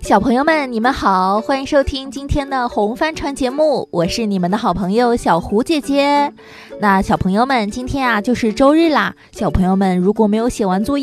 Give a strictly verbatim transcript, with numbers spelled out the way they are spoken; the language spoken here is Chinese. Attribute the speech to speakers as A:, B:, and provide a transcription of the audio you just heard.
A: 小朋友们，你们好，欢迎收听今天的红帆船节目，我是你们的好朋友小胡姐姐。那小朋友们，今天啊就是周日啦，小朋友们如果没有写完作业